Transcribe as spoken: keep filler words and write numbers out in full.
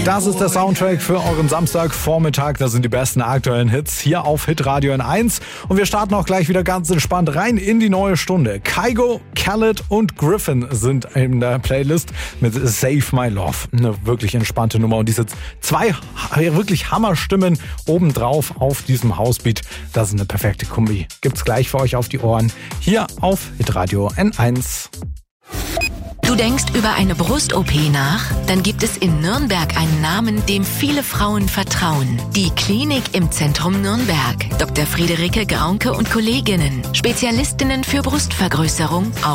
Das ist der Soundtrack für euren Samstagvormittag. Das sind die besten aktuellen Hits hier auf Hitradio N eins. Und wir starten auch gleich wieder ganz entspannt rein in die neue Stunde. Kygo, Khaled und Griffin sind in der Playlist mit Save My Love. Eine wirklich entspannte Nummer. Und diese zwei wirklich Hammerstimmen obendrauf auf diesem Housebeat. Das ist eine perfekte Kombi. Gibt's gleich für euch auf die Ohren hier auf Hitradio N eins. Du denkst über eine Brust-O P nach? Dann gibt es in Nürnberg einen Namen, dem viele Frauen vertrauen. Die Klinik im Zentrum Nürnberg. Doktor Friederike Graunke und Kolleginnen. Spezialistinnen für Brustvergrößerung,